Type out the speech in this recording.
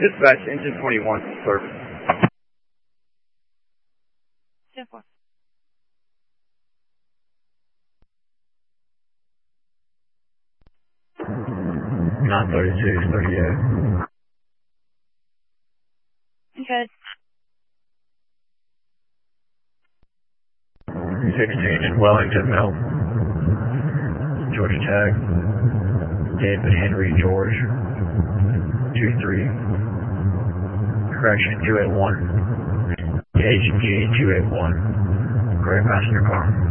Dispatch, engine 21, service. 10-4. Not 36, 38. Okay. 16, Wellington, Mel. Georgia Tag. David Henry George. 2-3. Correction, 281. Agent G, 281. Great passenger car.